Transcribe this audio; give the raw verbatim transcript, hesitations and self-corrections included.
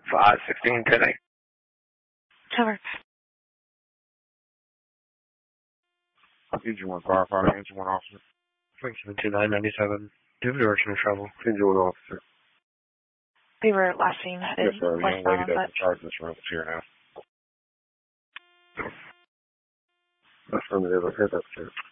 five sixteen today. Cover. Engine one firefighter, engine one officer. Three seven two nine ninety seven. Do you have direction of travel? Engine one officer. We were last seen headed Yes, sir. Young lady westbound, that's in charge of this room is here now. Affirmative. I've heard that, sir.